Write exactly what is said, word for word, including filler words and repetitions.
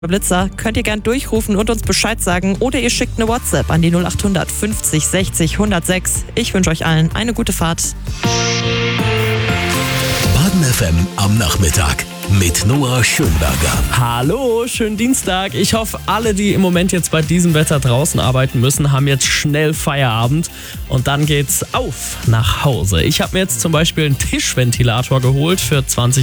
Blitzer, könnt ihr gern durchrufen und uns Bescheid sagen oder ihr schickt eine WhatsApp an die null acht hundert fünfzig sechzig hundertsechs. Ich wünsche euch allen eine gute Fahrt. Baden F M am Nachmittag mit Noah Schönberger. Hallo, schönen Dienstag. Ich hoffe, alle, die im Moment jetzt bei diesem Wetter draußen arbeiten müssen, haben jetzt schnell Feierabend und dann geht's auf nach Hause. Ich habe mir jetzt zum Beispiel einen Tischventilator geholt für zwanzig